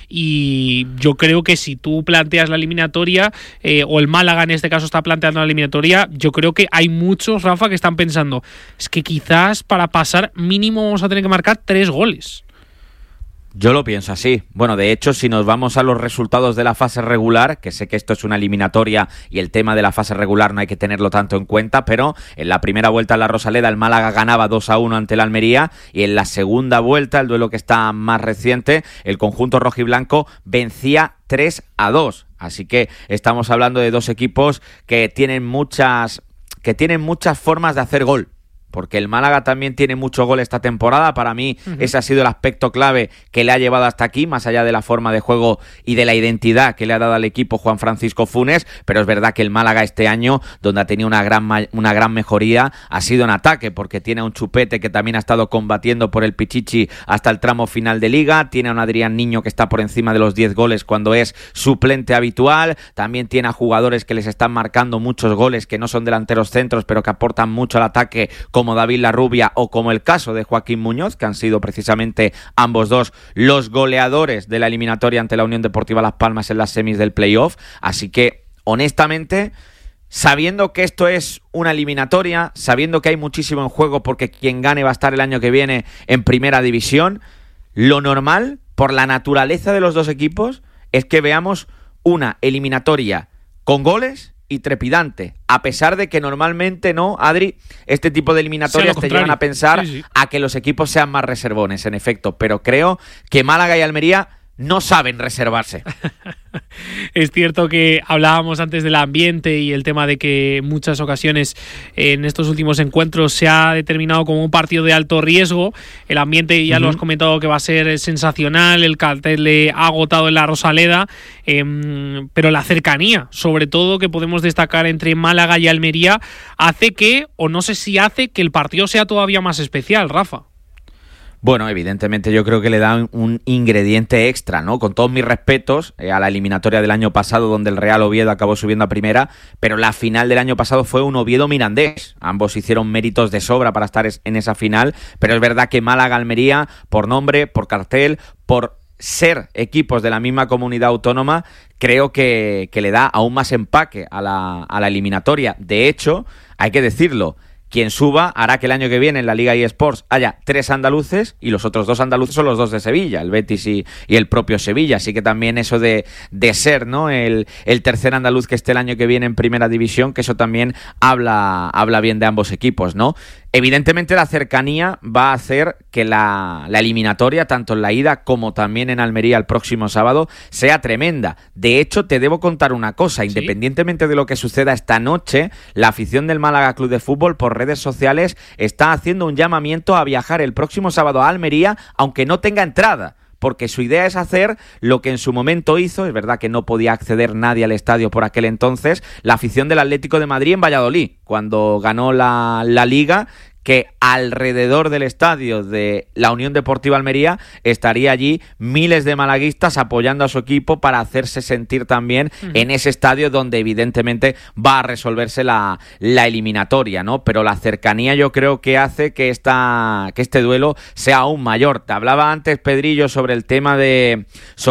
y yo creo que si tú planteas la eliminatoria, o el Málaga en este caso está planteando la eliminatoria, yo creo que hay muchos, Rafa, que están pensando, es que quizás para pasar mínimo vamos a tener que marcar 3 goles. Yo lo pienso así. Bueno, de hecho, si nos vamos a los resultados de la fase regular, que sé que esto es una eliminatoria y el tema de la fase regular no hay que tenerlo tanto en cuenta, pero en la primera vuelta en la Rosaleda el Málaga ganaba 2-1 ante el Almería, y en la segunda vuelta, el duelo que está más reciente, el conjunto rojiblanco vencía 3-2. Así que estamos hablando de dos equipos que tienen muchas formas de hacer gol. Porque el Málaga también tiene mucho gol esta temporada. Para mí ese ha sido el aspecto clave que le ha llevado hasta aquí, más allá de la forma de juego y de la identidad que le ha dado al equipo Juan Francisco Funes. Pero es verdad que el Málaga este año, donde ha tenido una gran mejoría, ha sido en ataque, porque tiene a un Chupete que también ha estado combatiendo por el Pichichi hasta el tramo final de Liga, tiene a un Adrián Niño que está por encima de los 10 goles cuando es suplente habitual, también tiene a jugadores que les están marcando muchos goles, que no son delanteros centros, pero que aportan mucho al ataque, como David Larrubia o como el caso de Joaquín Muñoz, que han sido precisamente ambos dos los goleadores de la eliminatoria ante la Unión Deportiva Las Palmas en las semis del playoff. Así que, honestamente, sabiendo que esto es una eliminatoria, sabiendo que hay muchísimo en juego porque quien gane va a estar el año que viene en primera división, lo normal, por la naturaleza de los dos equipos, es que veamos una eliminatoria con goles y trepidante, a pesar de que normalmente, ¿no, Adri? Este tipo de eliminatorias te llevan a pensar a que los equipos sean más reservones, en efecto, pero creo que Málaga y Almería no saben reservarse. Es cierto que hablábamos antes del ambiente y el tema de que en muchas ocasiones en estos últimos encuentros se ha determinado como un partido de alto riesgo. El ambiente, ya lo has comentado, que va a ser sensacional, el cartel le ha agotado en la Rosaleda, pero la cercanía, sobre todo, que podemos destacar entre Málaga y Almería, hace que, o no sé si hace que el partido sea todavía más especial, Rafa. Bueno, evidentemente yo creo que le da un ingrediente extra, ¿no? Con todos mis respetos a la eliminatoria del año pasado, donde el Real Oviedo acabó subiendo a primera, pero la final del año pasado fue un Oviedo-Mirandés. Ambos hicieron méritos de sobra para estar en esa final, pero es verdad que Málaga-Almería, por nombre, por cartel, por ser equipos de la misma comunidad autónoma, creo que le da aún más empaque a la eliminatoria. De hecho, hay que decirlo, quien suba hará que el año que viene en la Liga eSports haya 3 andaluces, y los otros 2 andaluces son los 2 de Sevilla, el Betis y el propio Sevilla. Así que también eso de ser, ¿no?, el tercer andaluz que esté el año que viene en primera división, que eso también habla bien de ambos equipos, ¿no? Evidentemente la cercanía va a hacer que la eliminatoria, tanto en la ida como también en Almería el próximo sábado, sea tremenda. De hecho, te debo contar una cosa, independientemente de lo que suceda esta noche, la afición del Málaga Club de Fútbol por redes sociales está haciendo un llamamiento a viajar el próximo sábado a Almería, aunque no tenga entrada, porque su idea es hacer lo que en su momento hizo, es verdad que no podía acceder nadie al estadio por aquel entonces, la afición del Atlético de Madrid en Valladolid, cuando ganó la Liga, que alrededor del estadio de la Unión Deportiva Almería estaría allí miles de malaguistas apoyando a su equipo para hacerse sentir también en ese estadio donde evidentemente va a resolverse la eliminatoria, ¿no? Pero la cercanía yo creo que hace que este duelo sea aún mayor. Te hablaba antes, Pedrillo, sobre el tema de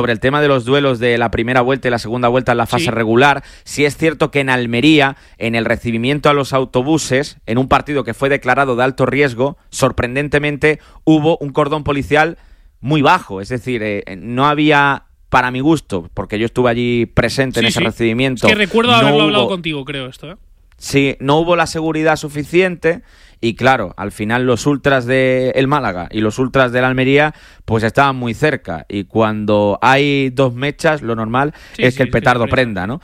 los duelos de la primera vuelta y la segunda vuelta en la fase regular. Sí es cierto que en Almería, en el recibimiento a los autobuses, en un partido que fue declarado de alto riesgo, sorprendentemente hubo un cordón policial muy bajo, es decir, no había, para mi gusto, porque yo estuve allí presente en ese recibimiento. Es que recuerdo haberlo hablado contigo, creo, esto, ¿eh? Sí, no hubo la seguridad suficiente y claro, al final los ultras del Málaga y los ultras del Almería pues estaban muy cerca, y cuando hay 2 mechas lo normal es que el petardo prenda, ¿no?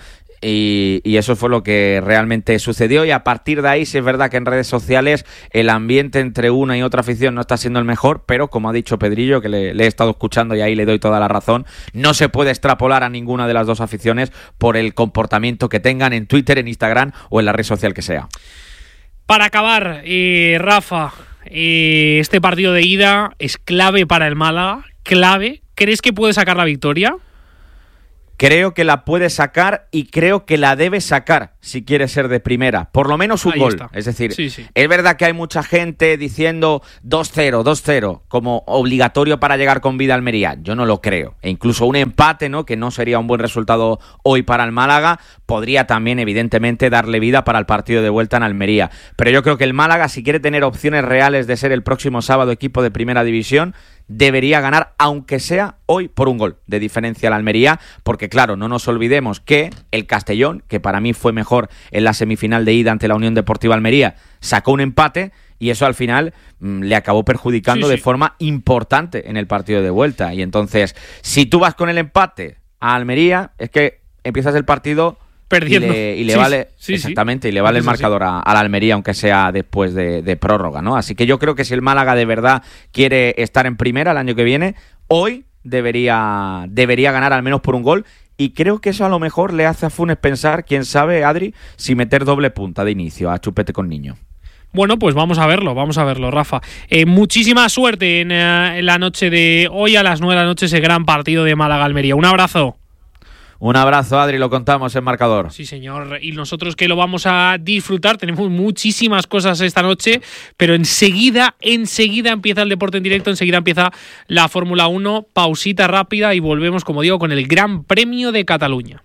Y eso fue lo que realmente sucedió, y a partir de ahí sí es verdad que en redes sociales el ambiente entre una y otra afición no está siendo el mejor, pero como ha dicho Pedrillo, que le he estado escuchando y ahí le doy toda la razón, no se puede extrapolar a ninguna de las dos aficiones por el comportamiento que tengan en Twitter, en Instagram o en la red social que sea. Para acabar, Rafa, este partido de ida es clave para el Málaga, clave. ¿Crees que puede sacar la victoria? Creo que la puede sacar y creo que la debe sacar si quiere ser de primera. Por lo menos un Ahí gol. está. Es decir, Sí, sí. Es verdad que hay mucha gente diciendo 2-0, 2-0 como obligatorio para llegar con vida a Almería. Yo no lo creo. E incluso un empate, ¿no?, que no sería un buen resultado hoy para el Málaga, podría también, evidentemente, darle vida para el partido de vuelta en Almería. Pero yo creo que el Málaga, si quiere tener opciones reales de ser el próximo sábado equipo de primera división, debería ganar, aunque sea hoy por un gol de diferencia a la Almería, porque claro, no nos olvidemos que el Castellón, que para mí fue mejor en la semifinal de ida ante la Unión Deportiva Almería, sacó un empate y eso al final le acabó perjudicando de forma importante en el partido de vuelta. Y entonces, si tú vas con el empate a Almería, es que empiezas el partido perdiendo. Y le vale exactamente, y le vale el marcador a la Almería, aunque sea después de prórroga, ¿no? Así que yo creo que si el Málaga de verdad quiere estar en primera el año que viene, hoy debería ganar al menos por un gol. Y creo que eso a lo mejor le hace a Funes pensar, quién sabe, Adri, si meter doble punta de inicio a Chupete con Niño. Bueno, pues vamos a verlo, Rafa. Muchísima suerte en la noche de hoy a las 9 de la noche, ese gran partido de Málaga-Almería. Un abrazo. Un abrazo, Adri, lo contamos en marcador. Sí, señor, y nosotros que lo vamos a disfrutar, tenemos muchísimas cosas esta noche, pero enseguida empieza el deporte en directo, enseguida empieza la Fórmula 1, pausita rápida y volvemos, como digo, con el Gran Premio de Cataluña.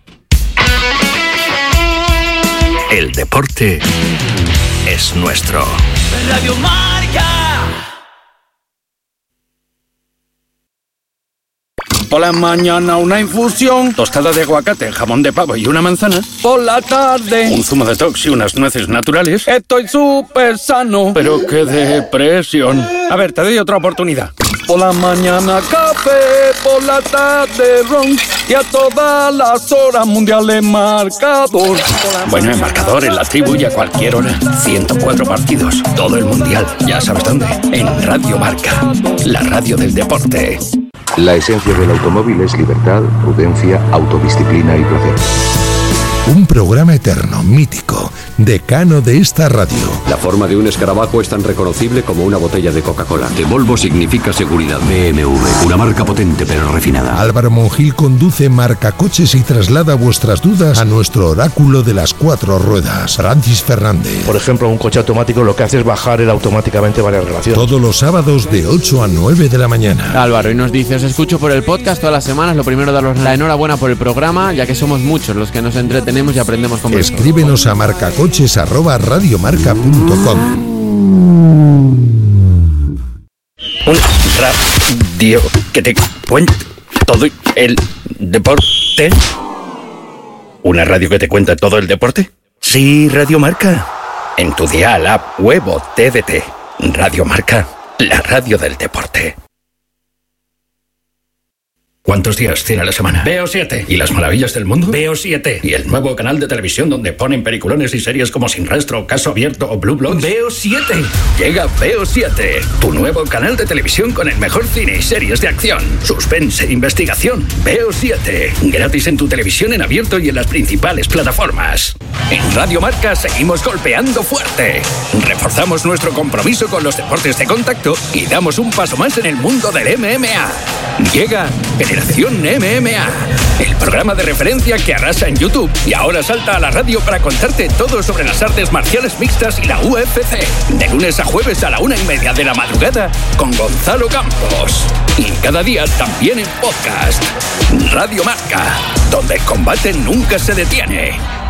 El deporte es nuestro. Radio Marca. Por la mañana una infusión, tostada de aguacate, jamón de pavo y una manzana. Por la tarde, un zumo de tox y unas nueces naturales. Estoy súper sano, pero qué depresión. A ver, te doy otra oportunidad. Por la mañana café, por la tarde ron y a todas las horas mundiales marcador. Bueno, en marcador, en la tribu y a cualquier hora. 104 partidos, todo el mundial. Ya sabes dónde. En Radio Marca, la radio del deporte. La esencia del automóvil es libertad, prudencia, autodisciplina y placer. Un programa eterno, mítico, decano de esta radio. La forma de un escarabajo es tan reconocible como una botella de Coca-Cola. De Volvo significa seguridad. BMW, una marca potente pero refinada. Álvaro Monjil conduce Marcacoches y traslada vuestras dudas a nuestro oráculo de las 4 ruedas, Francis Fernández. Por ejemplo, un coche automático lo que hace es bajar él automáticamente varias relaciones. Todos los sábados de 8 a 9 de la mañana. Álvaro, y nos dice, os escucho por el podcast todas las semanas. Lo primero, daros la enhorabuena por el programa, ya que somos muchos los que nos entretenemos y aprendemos con vosotros. Escríbenos a marcacoches@radiomarca.com. Un radio que te cuenta todo el deporte. ¿Una radio que te cuenta todo el deporte? Sí, Radio Marca. En tu dial, app, web o TDT. Radio Marca, la radio del deporte. ¿Cuántos días tiene la semana? Veo 7. ¿Y las maravillas del mundo? Veo 7. ¿Y el nuevo canal de televisión donde ponen peliculones y series como Sin Rastro, Caso Abierto o Blue Bloods? Veo 7. Llega Veo 7, tu nuevo canal de televisión con el mejor cine y series de acción, suspense e investigación. Veo 7. Gratis en tu televisión en abierto y en las principales plataformas. En Radio Marca seguimos golpeando fuerte. Reforzamos nuestro compromiso con los deportes de contacto y damos un paso más en el mundo del MMA. Llega Generación MMA, el programa de referencia que arrasa en YouTube y ahora salta a la radio para contarte todo sobre las artes marciales mixtas y la UFC. De lunes a jueves a la 1:30 de la madrugada con Gonzalo Campos. Y cada día también en podcast. Radio Marca, donde el combate nunca se detiene.